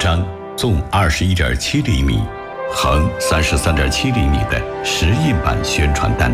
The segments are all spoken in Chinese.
张纵21.7厘米、横33.7厘米的石印版宣传单。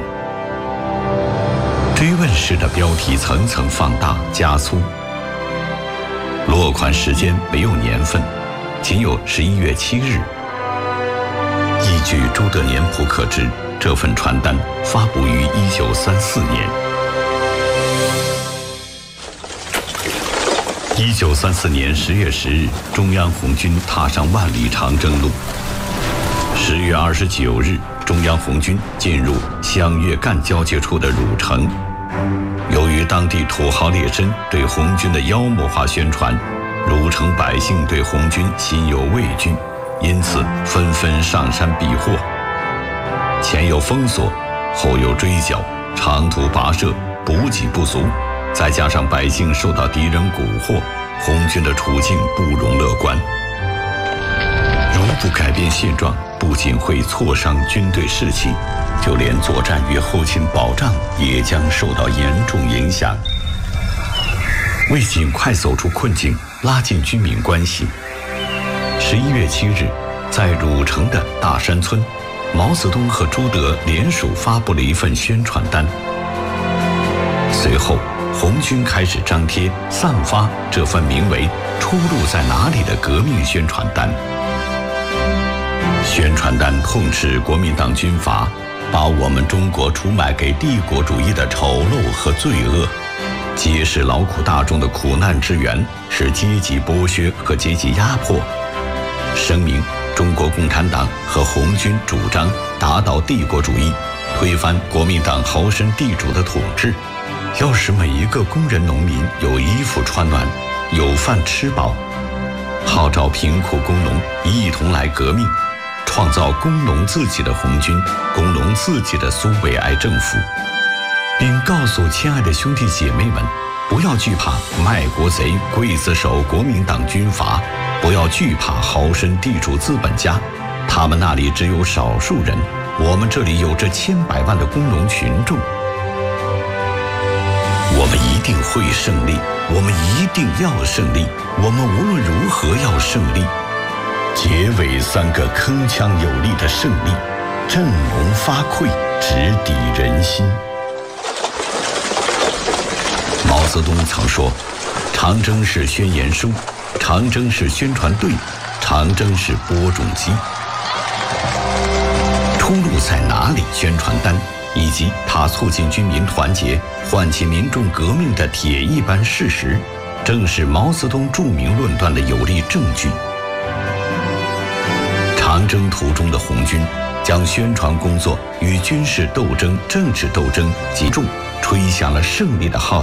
追问式的标题层层放大加粗，落款时间没有年份，仅有11月7日。依据朱德年谱可知，这份传单发布于1934年。1934年10月10日，中央红军踏上万里长征路。10月29日，中央红军进入湘粤赣交界处的汝城。由于当地土豪劣绅对红军的妖魔化宣传，汝城百姓对红军心有畏惧，因此纷纷上山避祸。前有封锁，后有追剿，长途跋涉，补给不足，再加上百姓受到敌人蛊惑，红军的处境不容乐观。如不改变现状，不仅会挫伤军队士气，就连作战与后勤保障也将受到严重影响。为尽快走出困境，拉近军民关系，11月7日，在汝城的大山村，毛泽东和朱德联署发布了一份宣传单。随后，红军开始张贴、散发这份名为“出路在哪里”的革命宣传单。宣传单痛斥国民党军阀把我们中国出卖给帝国主义的丑陋和罪恶，揭示劳苦大众的苦难之源是阶级剥削和阶级压迫，声明中国共产党和红军主张打倒帝国主义，推翻国民党豪绅地主的统治，要使每一个工人农民有衣服穿暖，有饭吃饱，号召贫苦工农一同来革命，创造工农自己的红军，工农自己的苏维埃政府，并告诉亲爱的兄弟姐妹们，不要惧怕卖国贼、刽子手国民党军阀，不要惧怕豪绅地主资本家，他们那里只有少数人，我们这里有着千百万的工农群众。我们一定会胜利，我们一定要胜利，我们无论如何要胜利。结尾3个铿锵有力的胜利，振聋发聩，直抵人心。毛泽东曾说，长征是宣言书，长征是宣传队，长征是播种机。出路在哪里宣传单以及他促进军民团结、唤起民众革命的铁一般事实，正是毛泽东著名论断的有力证据。长征途中的红军将宣传工作与军事斗争、政治斗争集中，吹响了胜利的号